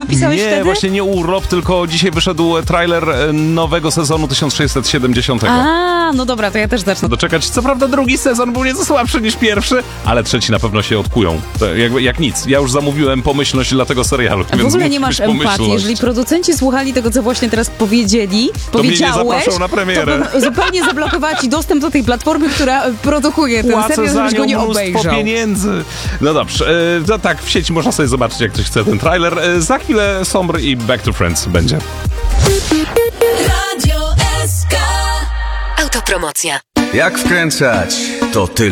napisałeś wtedy? Nie, właśnie nie urlop, tylko dzisiaj wyszedł trailer nowego sezonu 1670. A, no dobra, to ja też zacznę. Doczekać. Co prawda drugi sezon był nieco słabszy niż pierwszy, ale trzeci na pewno się odkują. To jak nic. Ja już zamówiłem pomyślność dla tego serialu. W ogóle nie masz empatii. Jeżeli producenci słuchali tego, co właśnie teraz powiedziałeś, mnie nie zaproszą na premierę. to bym zupełnie zablokowała ci dostęp do tej platformy, która produkuje ten Płacę serial, za żebyś go nie nią mnóstwo obejrzał. pieniędzy. No dobrze, to tak, w sieci można sobie zobaczyć, jak ktoś chce ten trailer. Za chwilę Sombr i Back to Friends będzie. Radio SK. Autopromocja. Jak wkręcać? To ty.